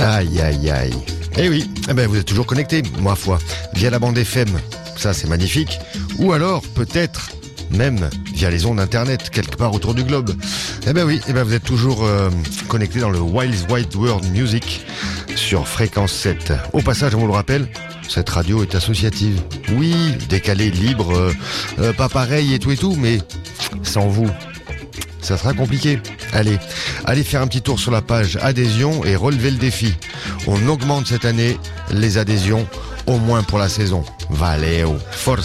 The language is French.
Aïe, aïe, aïe. Eh oui, vous êtes toujours connectés, ma foi, via la bande FM. Ça, c'est magnifique. Ou alors, peut-être, même via les ondes internet, quelque part autour du globe. Vous êtes toujours connectés dans le Wild Wide World Music sur Fréquence 7. Au passage, on vous le rappelle, cette radio est associative. Oui, décalée, libre, pas pareil et tout, mais sans vous, ça sera compliqué. Allez faire un petit tour sur la page adhésion et relevez le défi. On augmente cette année les adhésions, au moins pour la saison. Valeu, force.